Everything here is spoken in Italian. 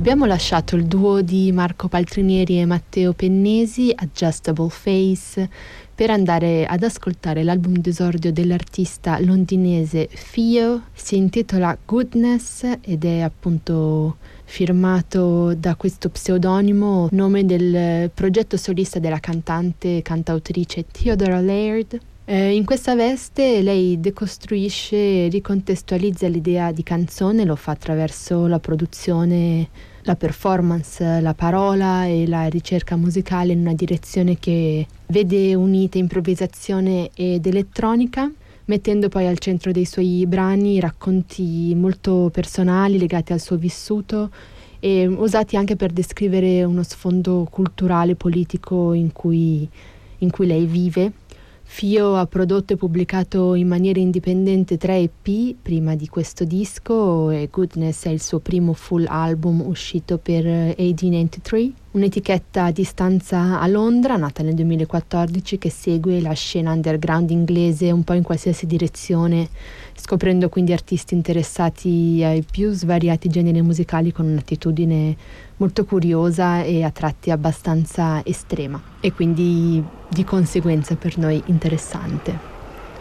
Abbiamo lasciato il duo di Marco Paltrinieri e Matteo Pennesi, Adjustable Face, per andare ad ascoltare l'album d'esordio dell'artista londinese Fio. Si intitola Goodness ed è appunto firmato da questo pseudonimo, nome del progetto solista della cantante e cantautrice Theodora Laird. In questa veste lei decostruisce e ricontestualizza l'idea di canzone, lo fa attraverso la produzione, la performance, la parola e la ricerca musicale in una direzione che vede unite improvvisazione ed elettronica, mettendo poi al centro dei suoi brani racconti molto personali legati al suo vissuto e usati anche per descrivere uno sfondo culturale, politico in cui lei vive. Fio ha prodotto e pubblicato in maniera indipendente 3 EP prima di questo disco e Goodness è il suo primo full album uscito per AD93, un'etichetta a distanza a Londra nata nel 2014 che segue la scena underground inglese un po' in qualsiasi direzione, scoprendo quindi artisti interessati ai più svariati generi musicali con un'attitudine molto curiosa e a tratti abbastanza estrema e quindi di conseguenza per noi interessante.